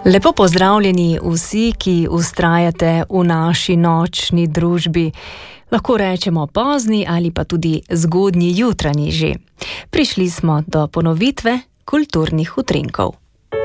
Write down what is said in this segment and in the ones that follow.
Lepo pozdravljeni vsi, ki vztrajate v naši nočni družbi. Lahko rečemo pozni ali pa tudi zgodnji jutranji že. Prišli smo do ponovitve kulturnih utrinkov.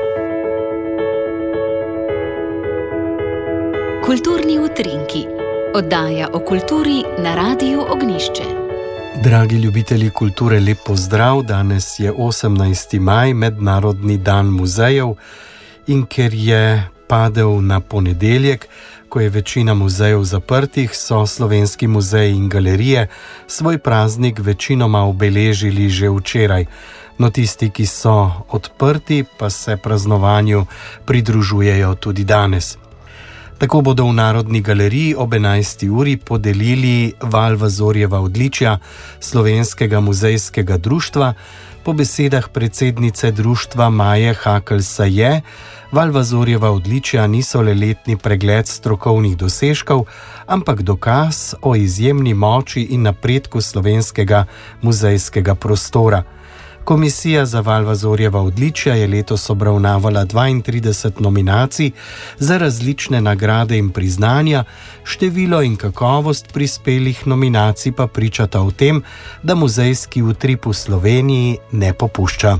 Kulturni utrinki. Oddaja o kulturi na Radiu Ognjišče. Dragi ljubitelji kulture, lep pozdrav. Danes je 18. maj, Mednarodni dan muzejev. In ker je padel na ponedeljek, ko je večina muzejev zaprtih, so slovenski muzeji in galerije svoj praznik večinoma obeležili že včeraj. No, tisti, ki so odprti, pa se praznovanju pridružujejo tudi danes. Tako bodo v Narodni galeriji ob 11. uri podelili Valvazorjeva odličja Slovenskega muzejskega društva. Po besedah predsednice društva Maje Hakl-Saje, Valvazorjeva odličja niso le letni pregled strokovnih dosežkov, ampak dokaz o izjemni moči in napredku slovenskega muzejskega prostora. Komisija za Valvazorjeva odličja je letos obravnavala 32 nominacij za različne nagrade in priznanja, število in kakovost prispelih nominacij pa pričata o tem, da muzejski utrip v Sloveniji ne popušča.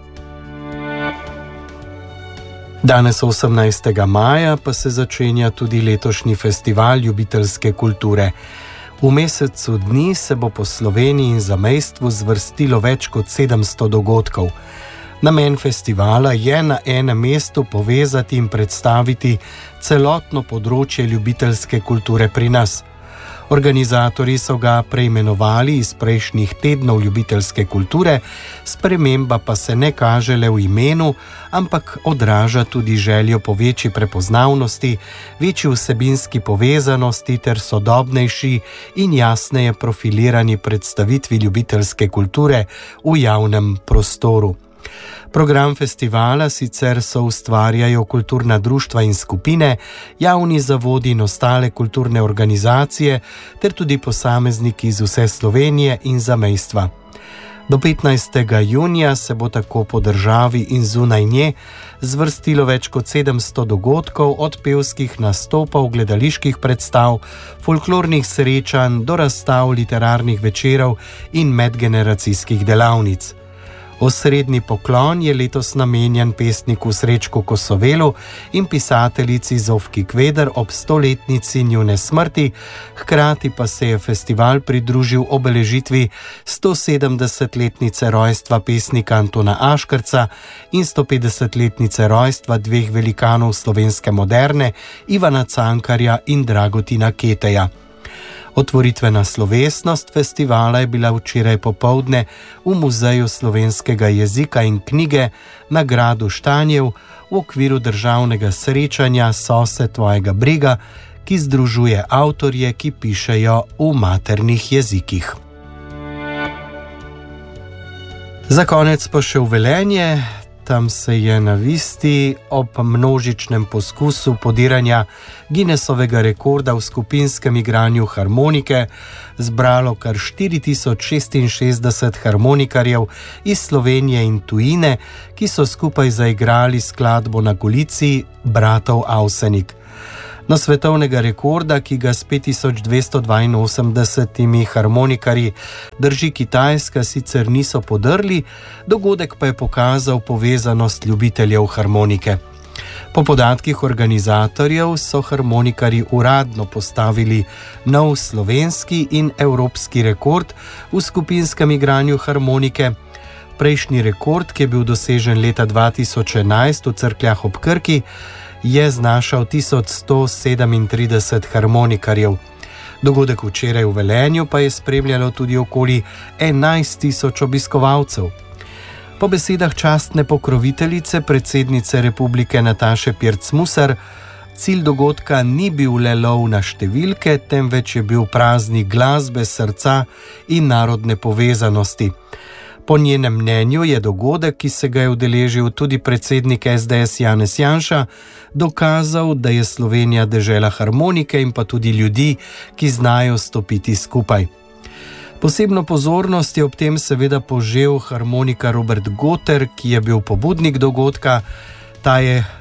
Danes 18. maja pa se začenja tudi letošnji festival ljubiteljske kulture. V mesecu dni se bo po Sloveniji in zamejstvu zvrstilo več kot 700 dogodkov. Namen festivala je na enem mestu povezati in predstaviti celotno področje ljubiteljske kulture pri nas. Organizatorji so ga preimenovali iz prejšnjih tednov ljubiteljske kulture, sprememba pa se ne kaže le v imenu, ampak odraža tudi željo po večji prepoznavnosti, večji vsebinski povezanosti ter sodobnejši in jasneje profilirani predstavitvi ljubiteljske kulture v javnem prostoru. Program festivala sicer soustvarjajo kulturna društva in skupine, javni zavodi in ostale kulturne organizacije ter tudi posamezniki iz vse Slovenije in zamejstva. Do 15. junija se bo tako po državi in zunaj nje zvrstilo več kot 700 dogodkov, od pevskih nastopov, gledaliških predstav, folklornih srečanj do razstav, literarnih večerov in medgeneracijskih delavnic. Osrednji poklon je letos namenjen pesniku Srečku Kosovelu in pisateljici Zofki Kveder ob 100-letnici njune smrti, hkrati pa se je festival pridružil obeležitvi 170-letnice rojstva pesnika Antona Aškerca in 150-letnice rojstva dveh velikanov slovenske moderne, Ivana Cankarja in Dragutina Keteja. Otvoritvena slovesnost festivala je bila včeraj popoldne v Muzeju slovenskega jezika in knjige na gradu Štanjev v okviru državnega srečanja Sose tvojega briga, ki združuje avtorje, ki pišejo v maternih jezikih. Za konec pa še v Velenje. Tam se je na Visti ob množičnem poskusu podiranja Guinnessovega rekorda v skupinskem igranju harmonike zbralo kar 4066 harmonikarjev iz Slovenije in tujine, ki so skupaj zaigrali skladbo na Golici Bratov Avsenik. No, svetovnega rekorda, ki ga s 5282 harmonikarji drži Kitajska, sicer niso podrli, dogodek pa je pokazal povezanost ljubiteljev harmonike. Po podatkih organizatorjev so harmonikarji uradno postavili nov slovenski in evropski rekord v skupinskem igranju harmonike. Prejšnji rekord, ki je bil dosežen leta 2011 v Cerkljah ob Krki, je znašal 1137 harmonikarjev. Dogodek včeraj v Velenju pa je spremljalo tudi okoli 11.000 obiskovalcev. Po besedah častne pokroviteljice, predsednice republike Nataše Pirc-Musar, cilj dogodka ni bil le lov na številke, temveč je bil praznik glasbe, srca in narodne povezanosti. Po njenem mnenju je dogodek, ki se ga je udeležil tudi predsednik SDS Janez Janša, dokazal, da je Slovenija dežela harmonike in pa tudi ljudi, ki znajo stopiti skupaj. Posebno pozornost je ob tem seveda požel harmonika Robert Goter, ki je bil pobudnik dogodka. Ta je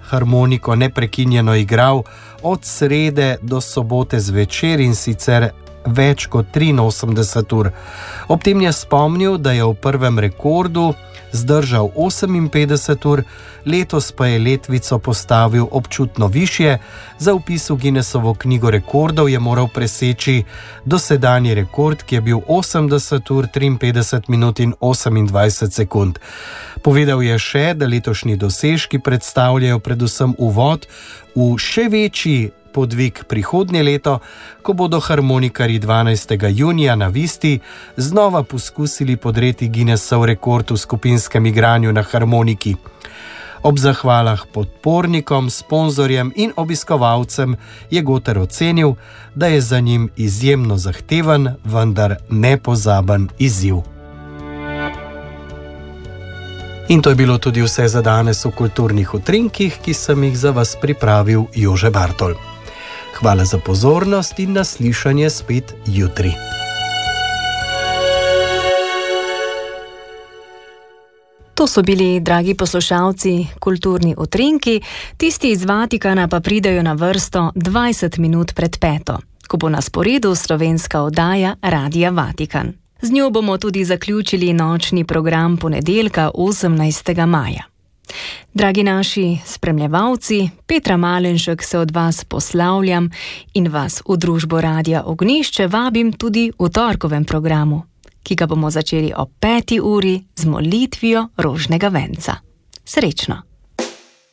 harmoniko neprekinjeno igral od srede do sobote zvečer, in sicer več kot 83 ur. Ob tem je spomnil, da je v prvem rekordu zdržal 58 ur, letos pa je letvico postavil občutno višje. Za vpis v Guinnessovo knjigo rekordov je moral preseči dosedanji rekord, ki je bil 80 ur, 53 minut in 28 sekund. Povedal je še, da letošnji dosežki predstavljajo predvsem uvod v še večji podvig prihodnje leto, ko bodo harmonikarji 12. junija na Visti znova poskusili podreti Guinnessov rekord v skupinskem igranju na harmoniki. Ob zahvalah podpornikom, sponzorjem in obiskovalcem je Goter ocenil, da je za njim izjemno zahteven, vendar nepozaben izziv. In to je bilo tudi vse za danes v kulturnih utrinkih, ki sem jih za vas pripravil Jože Bartol. Hvala za pozornost in naslišanje spet jutri. To so bili, dragi poslušalci, kulturni utrinki, tisti iz Vatikana pa pridejo na vrsto 20 minut pred 5, ko bo na sporedu slovenska oddaja Radia Vatikan. Z njo bomo tudi zaključili nočni program ponedeljka 18. maja. Dragi naši spremljevalci, Petra Malenšek se od vas poslavljam in vas v družbo Radia Ognjišče vabim tudi v torkovem programu, ki ga bomo začeli ob 5. uri z molitvijo rožnega venca. Srečno!